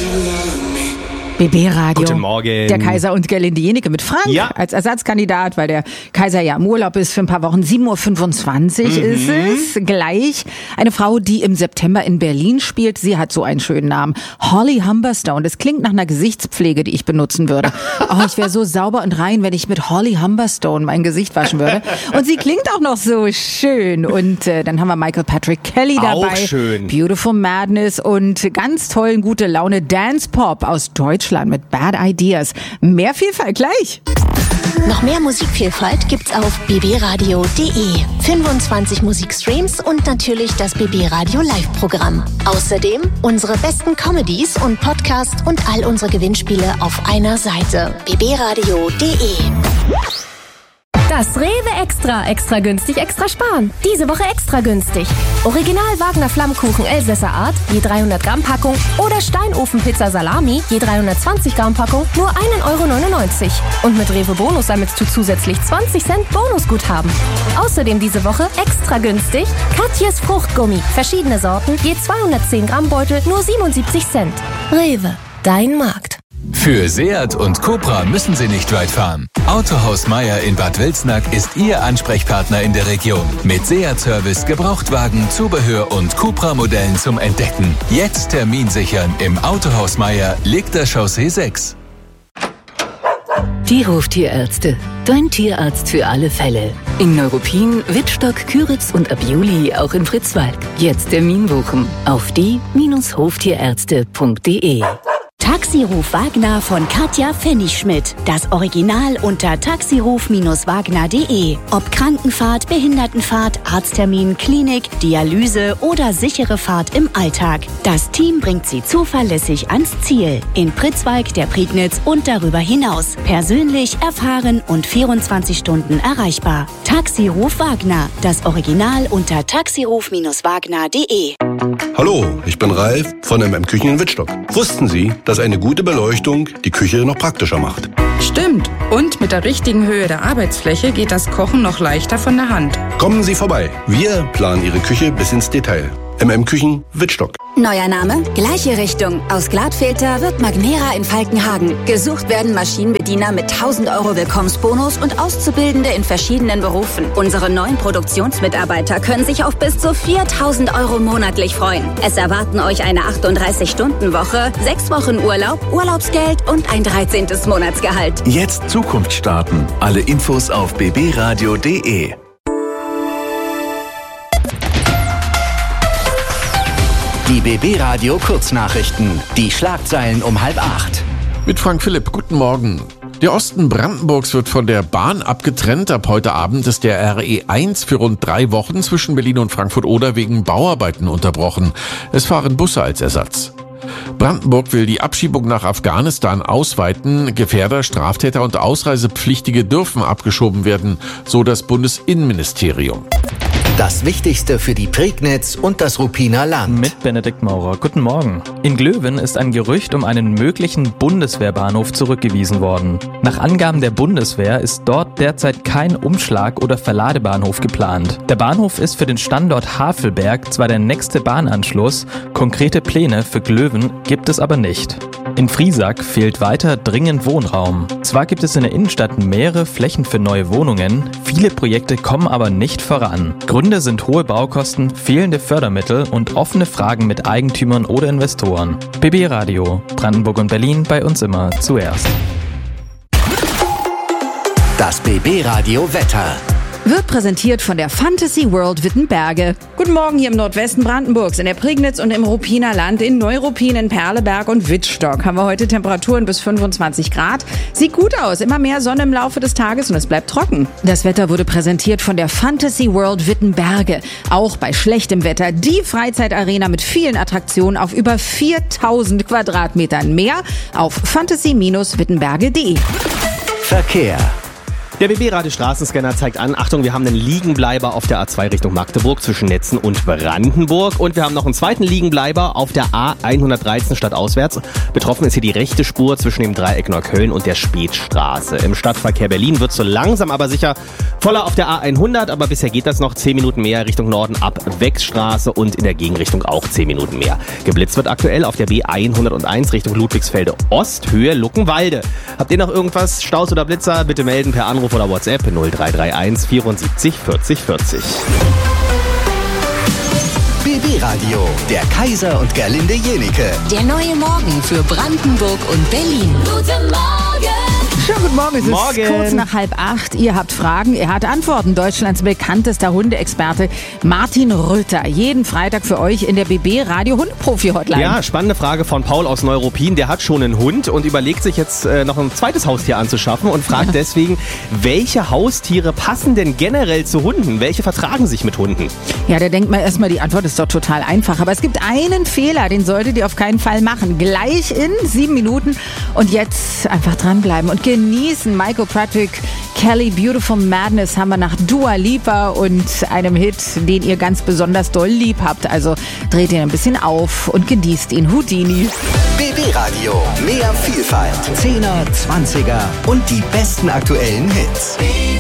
BB-Radio. Guten Morgen. Der Kaiser und Gerlinde Jenike mit Frank als Ersatzkandidat, weil der Kaiser ja im Urlaub ist für ein paar Wochen. 7.25 Uhr ist es. Gleich eine Frau, die im September in Berlin spielt. Sie hat so einen schönen Namen. Holly Humberstone. Das klingt nach einer Gesichtspflege, die ich benutzen würde. Oh, ich wäre so sauber und rein, wenn ich mit Holly Humberstone mein Gesicht waschen würde. Und sie klingt auch noch so schön. Und dann haben wir Michael Patrick Kelly dabei. Auch schön. Beautiful Madness und ganz tollen gute Laune Dance Pop aus Deutschland mit Bad Ideas. Mehr Vielfalt gleich. Noch mehr Musikvielfalt gibt's auf bbradio.de. 25 Musikstreams und natürlich das BB Radio Live-Programm. Außerdem unsere besten Comedies und Podcasts und all unsere Gewinnspiele auf einer Seite. bbradio.de. Das Rewe Extra günstig, extra sparen. Diese Woche extra günstig. Original Wagner Flammkuchen Elsässer Art, je 300 Gramm Packung oder Steinofenpizza Salami, je 320 Gramm Packung, nur 1,99 €. Und mit Rewe Bonus sammelst du zusätzlich 20 Cent Bonusguthaben. Außerdem diese Woche extra günstig Katjes Fruchtgummi. Verschiedene Sorten, je 210 Gramm Beutel, nur 77 Cent. Rewe, dein Markt. Für Seat und Cupra müssen Sie nicht weit fahren. Autohaus Meier in Bad Wilsnack ist Ihr Ansprechpartner in der Region. Mit Seat-Service, Gebrauchtwagen, Zubehör und Cupra-Modellen zum Entdecken. Jetzt Termin sichern im Autohaus Meier, Liegter Chaussee 6. Die Hoftierärzte. Dein Tierarzt für alle Fälle. In Neuruppin, Wittstock, Küritz und ab Juli auch in Fritzwalk. Jetzt Termin buchen auf die-hoftierärzte.de. Taxiruf Wagner von Katja Pfennigschmidt. Das Original unter taxiruf-wagner.de. Ob Krankenfahrt, Behindertenfahrt, Arzttermin, Klinik, Dialyse oder sichere Fahrt im Alltag. Das Team bringt Sie zuverlässig ans Ziel. In Pritzwalk, der Prignitz und darüber hinaus. Persönlich, erfahren und 24 Stunden erreichbar. Taxiruf Wagner. Das Original unter taxiruf-wagner.de. Hallo, ich bin Ralf von Küchen in Wittstock. Wussten Sie, dass eine gute Beleuchtung die Küche noch praktischer macht? Stimmt. Und mit der richtigen Höhe der Arbeitsfläche geht das Kochen noch leichter von der Hand. Kommen Sie vorbei. Wir planen Ihre Küche bis ins Detail. Küchen Wittstock. Neuer Name, gleiche Richtung. Aus Gladfilter wird Magnera in Falkenhagen. Gesucht werden Maschinenbediener mit 1.000 € Willkommensbonus und Auszubildende in verschiedenen Berufen. Unsere neuen Produktionsmitarbeiter können sich auf bis zu 4.000 € monatlich freuen. Es erwarten euch eine 38-Stunden-Woche, 6 Wochen Urlaub, Urlaubsgeld und ein 13. Monatsgehalt. Jetzt Zukunft starten. Alle Infos auf bbradio.de. Die BB-Radio Kurznachrichten. Die Schlagzeilen um 7:30. Mit Frank Philipp, guten Morgen. Der Osten Brandenburgs wird von der Bahn abgetrennt. Ab heute Abend ist der RE1 für rund 3 Wochen zwischen Berlin und Frankfurt-Oder wegen Bauarbeiten unterbrochen. Es fahren Busse als Ersatz. Brandenburg will die Abschiebung nach Afghanistan ausweiten. Gefährder, Straftäter und Ausreisepflichtige dürfen abgeschoben werden, so das Bundesinnenministerium. Das Wichtigste für die Prignitz und das Ruppiner Land. Mit Benedikt Maurer. Guten Morgen. In Glöwen ist ein Gerücht um einen möglichen Bundeswehrbahnhof zurückgewiesen worden. Nach Angaben der Bundeswehr ist dort derzeit kein Umschlag- oder Verladebahnhof geplant. Der Bahnhof ist für den Standort Havelberg zwar der nächste Bahnanschluss, konkrete Pläne für Glöwen gibt es aber nicht. In Friesack fehlt weiter dringend Wohnraum. Zwar gibt es in der Innenstadt mehrere Flächen für neue Wohnungen, viele Projekte kommen aber nicht voran. Gründe sind hohe Baukosten, fehlende Fördermittel und offene Fragen mit Eigentümern oder Investoren. BB Radio, Brandenburg und Berlin, bei uns immer zuerst. Das BB Radio Wetter. Wird präsentiert von der Fantasy World Wittenberge. Guten Morgen hier im Nordwesten Brandenburgs, in der Prignitz und im Ruppiner Land, in Neuruppin, in Perleberg und Wittstock haben wir heute Temperaturen bis 25 Grad. Sieht gut aus, immer mehr Sonne im Laufe des Tages und es bleibt trocken. Das Wetter wurde präsentiert von der Fantasy World Wittenberge. Auch bei schlechtem Wetter die Freizeitarena mit vielen Attraktionen auf über 4.000 Quadratmetern. Mehr auf fantasy-wittenberge.de. Verkehr. Der BB-Radio Straßenscanner zeigt an, Achtung, wir haben einen Liegenbleiber auf der A2 Richtung Magdeburg zwischen Netzen und Brandenburg. Und wir haben noch einen zweiten Liegenbleiber auf der A113 stadtauswärts. Betroffen ist hier die rechte Spur zwischen dem Dreieck Neukölln und der Spätstraße. Im Stadtverkehr Berlin wird so langsam aber sicher voller auf der A100, aber bisher geht das noch 10 Minuten mehr Richtung Norden ab Wechsstraße und in der Gegenrichtung auch 10 Minuten mehr. Geblitzt wird aktuell auf der B101 Richtung Ludwigsfelde Ost, Höhe Luckenwalde. Habt ihr noch irgendwas, Staus oder Blitzer? Bitte melden per Anruf oder WhatsApp 0331 74 40 40. BB Radio, der Kaiser und Gerlinde Jenike. Der neue Morgen für Brandenburg und Berlin. Guten Morgen! Schönen guten Morgen, es ist kurz nach 7:30. Ihr habt Fragen, er hat Antworten. Deutschlands bekanntester Hundeexperte Martin Rütter. Jeden Freitag für euch in der BB Radio Hundeprofi-Hotline. Ja, spannende Frage von Paul aus Neuruppin. Der hat schon einen Hund und überlegt sich jetzt noch ein zweites Haustier anzuschaffen und fragt deswegen, welche Haustiere passen denn generell zu Hunden? Welche vertragen sich mit Hunden? Ja, da denkt man erstmal, die Antwort ist doch total einfach. Aber es gibt einen Fehler, den solltet ihr auf keinen Fall machen. Gleich in 7 Minuten und jetzt einfach dranbleiben und genießen. Michael Patrick, Kelly, Beautiful Madness haben wir nach Dua Lipa und einem Hit, den ihr ganz besonders doll lieb habt. Also dreht ihn ein bisschen auf und genießt ihn. Houdini. BB Radio, mehr Vielfalt, 10er, 20er und die besten aktuellen Hits.